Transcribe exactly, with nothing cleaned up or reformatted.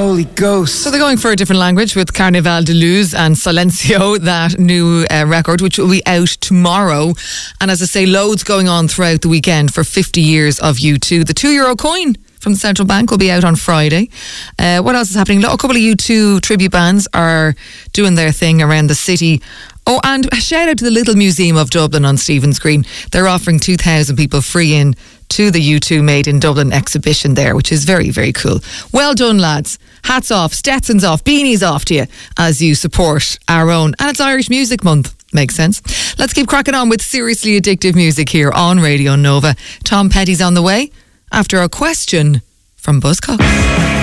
Holy Ghost. So they're going for a different language with Carnaval de Luz and Silencio, that new uh, record, which will be out tomorrow. And as I say, loads going on throughout the weekend for fifty years of U two. The two euro coin from the Central Bank will be out on Friday. Uh, what else is happening? A couple of U two tribute bands are doing their thing around the city. Oh, and a shout out to the Little Museum of Dublin on Stephen's Green. They're offering two thousand people free in to the U two Made in Dublin exhibition there, which is very, very cool. Well done, lads. Hats off, Stetsons off, beanies off to you as you support our own. And it's Irish Music Month. Makes sense. Let's keep cracking on with seriously addictive music here on Radio Nova. Tom Petty's on the way after a question from Buzzcocks.